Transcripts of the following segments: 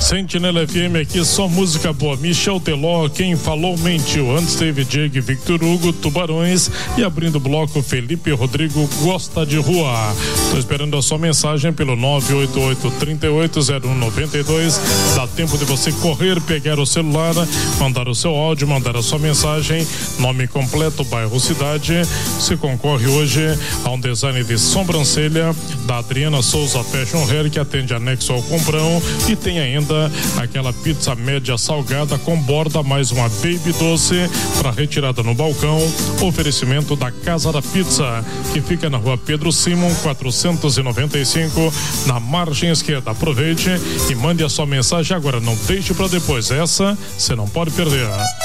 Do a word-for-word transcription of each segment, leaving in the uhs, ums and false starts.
Sentinela F M aqui, só música boa. Michel Teló, quem falou mentiu. Antes teve Diego e Victor Hugo, Tubarões. E abrindo o bloco, Felipe Rodrigo, Gosta de Rua. Tô esperando a sua mensagem pelo nove oito oito, três oito zero um nove dois. Dá tempo de você correr, pegar o celular, mandar o seu áudio, mandar a sua mensagem, nome completo, bairro, cidade. Você concorre hoje a um design de sobrancelha da Adriana Souza Fashion Hair, que atende anexo ao Comprão, e tem ainda aquela pizza média salgada com borda, mais uma baby doce para retirada no balcão. Oferecimento da Casa da Pizza, que fica na rua Pedro Simon quatrocentos e noventa e cinco, na margem esquerda. Aproveite e mande a sua mensagem agora, não deixe para depois, essa você não pode perder.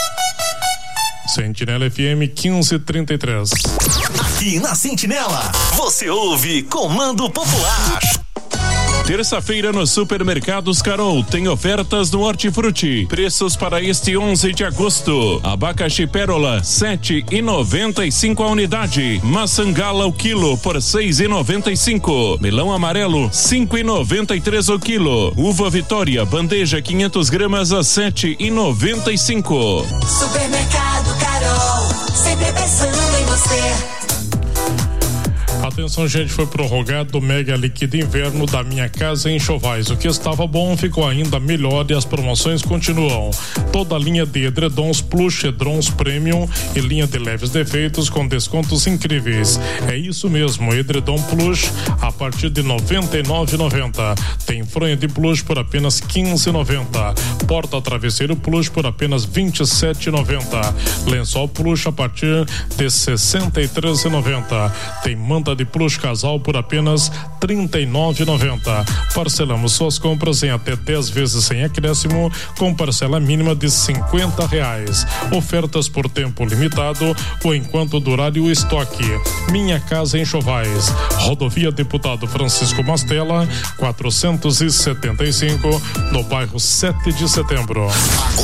Sentinela F M quinze trinta e três. Aqui na Sentinela, você ouve Comando Popular. Terça-feira no Supermercados Carol tem ofertas no Hortifruti. Preços para este onze de agosto. Abacaxi Pérola sete e noventa e cinco a unidade. Maçã Gala o quilo por seis e noventa e cinco. Melão amarelo cinco e noventa e três o quilo. Uva Vitória bandeja quinhentas gramas a sete e noventa e cinco. Supermercado Carol, sempre pensando em você. Atenção, gente, foi prorrogado o Mega Liquida Inverno da Minha Casa em Chovais. O que estava bom ficou ainda melhor e as promoções continuam. Toda a linha de edredons Plush, edredons Premium e linha de leves defeitos com descontos incríveis. É isso mesmo, edredom Plush a partir de noventa e nove reais e noventa centavos. Tem fronha de Plush por apenas quinze reais e noventa centavos. Porta travesseiro Plush por apenas vinte e sete reais e noventa centavos. Lençol Plush a partir de sessenta e três reais e noventa centavos. Tem manta de Plush Casal por apenas trinta e nove reais e noventa centavos. Parcelamos suas compras em até dez vezes sem acréscimo, com parcela mínima de cinquenta reais. Ofertas por tempo limitado ou enquanto durar o estoque. Minha Casa em Chovais. Rodovia Deputado Francisco Mastella, quatrocentos e setenta e cinco, no bairro sete de Setembro.